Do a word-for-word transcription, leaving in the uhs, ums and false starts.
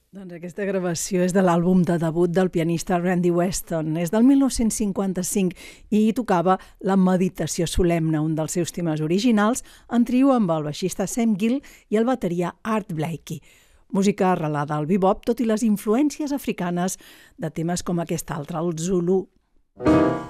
Doncs aquesta gravació és de l'àlbum de debut del pianista Randy Weston. És del mil nou-cents cinquanta-cinc i hi tocava La meditació solemne, un dels seus temes originals, en trio amb el baixista Sam Gill i el bateria Art Blakey. Música arrelada al bebop, tot i les influències africanes de temes com aquest altre, el Zulu.